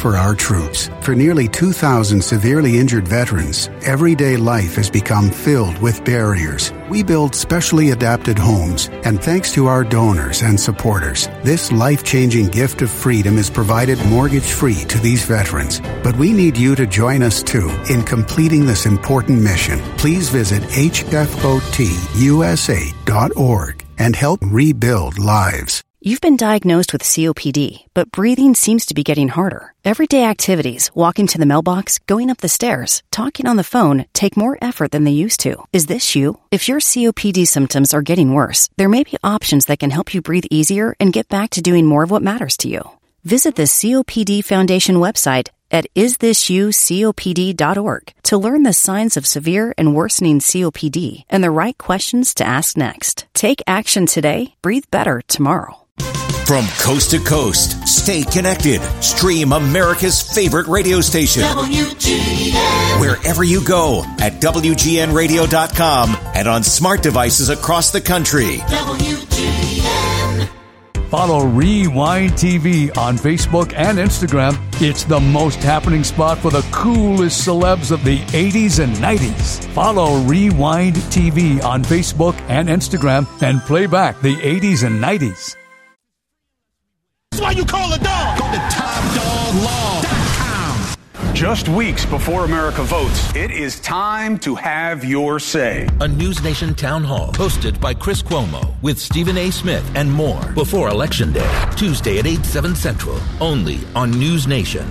for our troops. For nearly 2,000 severely injured veterans, everyday life has become filled with barriers. We build specially adapted homes, and thanks to our donors and supporters, this life-changing gift of freedom is provided mortgage-free to these veterans. But we need you to join us, too, in completing this important mission. Please visit hfotusa.org and help rebuild lives. You've been diagnosed with COPD, but breathing seems to be getting harder. Everyday activities, walking to the mailbox, going up the stairs, talking on the phone, take more effort than they used to. Is this you? If your COPD symptoms are getting worse, there may be options that can help you breathe easier and get back to doing more of what matters to you. Visit the COPD Foundation website at isthisyoucopd.org to learn the signs of severe and worsening COPD and the right questions to ask next. Take action today. Breathe better tomorrow. From coast to coast, stay connected. Stream America's favorite radio station. WGN. Wherever you go at WGNradio.com and on smart devices across the country. WGN. Follow Rewind TV on Facebook and Instagram. It's the most happening spot for the coolest celebs of the 80s and 90s. Follow Rewind TV on Facebook and Instagram and play back the 80s and 90s. That's why you call a dog. Go to TopDogLaw.com. Just weeks before America votes, it is time to have your say. A News Nation town hall hosted by Chris Cuomo with Stephen A. Smith and more before Election Day, Tuesday at 8, 7 Central, only on News Nation.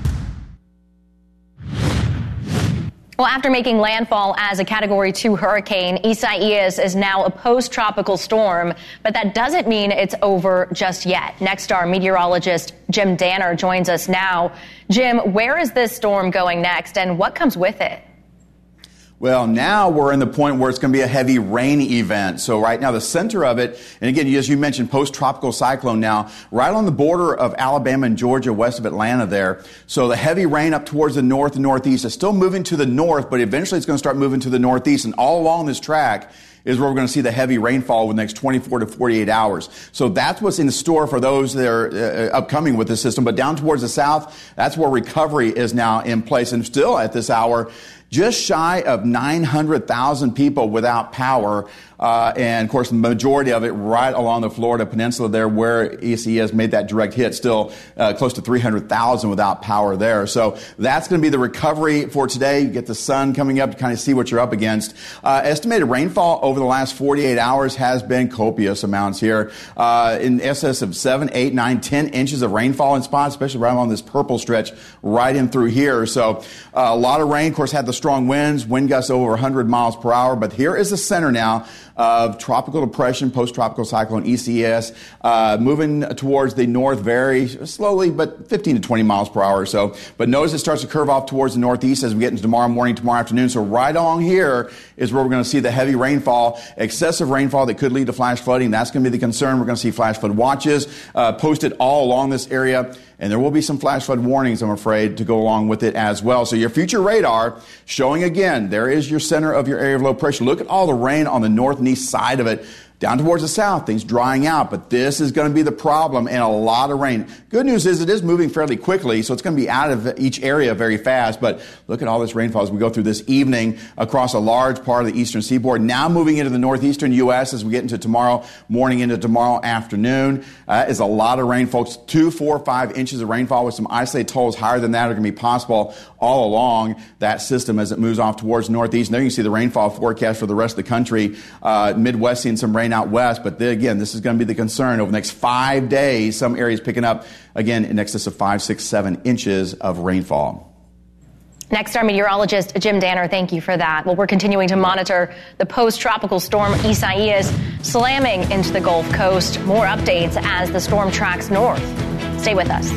Well, after making landfall as a Category 2 hurricane, Isaias is now a post-tropical storm, but that doesn't mean it's over just yet. Next, our meteorologist Jim Danner joins us now. Jim, where is this storm going next, and what comes with it? Well, now we're in the point where it's going to be a heavy rain event. So right now, the center of it, and again, as you mentioned, post-tropical cyclone now, right on the border of Alabama and Georgia, west of Atlanta there. So the heavy rain up towards the north and northeast is still moving to the north, but eventually it's going to start moving to the northeast. And all along this track is where we're going to see the heavy rainfall within the next 24 to 48 hours. So that's what's in store for those that are upcoming with this system. But down towards the south, that's where recovery is now in place. And still at this hour, just shy of 900,000 people without power. And of course, the majority of it right along the Florida Peninsula there where Isaias made that direct hit, still close to 300,000 without power there. So that's going to be the recovery for today. You get the sun coming up to kind of see what you're up against. Estimated rainfall over the last 48 hours has been copious amounts here. In excess of 7, 8, 9, 10 inches of rainfall in spots, especially right along this purple stretch right in through here. So a lot of rain, of course, had the strong winds, wind gusts over 100 miles per hour. But here is the center now of tropical depression, post-tropical cyclone Isaias, moving towards the north very slowly, but 15 to 20 miles per hour or so. But notice it starts to curve off towards the northeast as we get into tomorrow morning, tomorrow afternoon. So right along here is where we're going to see the heavy rainfall, excessive rainfall that could lead to flash flooding. That's going to be the concern. We're going to see flash flood watches posted all along this area. And there will be some flash flood warnings, I'm afraid, to go along with it as well. So your future radar showing again, there is your center of your area of low pressure. Look at all the rain on the north and east side of it. Down towards the south, things drying out, but this is going to be the problem and a lot of rain. Good news is it is moving fairly quickly, so it's going to be out of each area very fast, but look at all this rainfall as we go through this evening across a large part of the eastern seaboard. Now moving into the northeastern U.S. as we get into tomorrow morning into tomorrow afternoon. Is a lot of rain, folks. 2, 4, 5 inches of rainfall with some isolated totals higher than that are going to be possible all along that system as it moves off towards the northeast. And there you can see the rainfall forecast for the rest of the country. Midwest seeing some rain out west, but again, this is going to be the concern over the next 5 days. Some areas picking up, again, in excess of 5, 6, 7 inches of rainfall. Next, our meteorologist, Jim Danner, thank you for that. Well, we're continuing to monitor the post-tropical storm Isaias slamming into the Gulf Coast. More updates as the storm tracks north. Stay with us.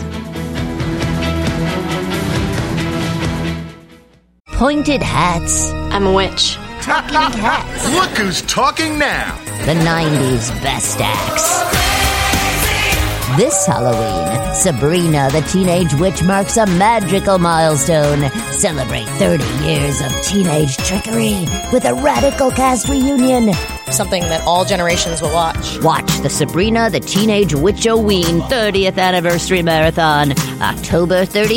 Pointed hats. I'm a witch. Talking hats. Look who's talking now. The 90s best acts. This Halloween, Sabrina the Teenage Witch marks a magical milestone. Celebrate 30 years of teenage trickery with a radical cast reunion. Something that all generations will watch. Watch the Sabrina the Teenage Witch-O-Ween 30th Anniversary Marathon, October 31st.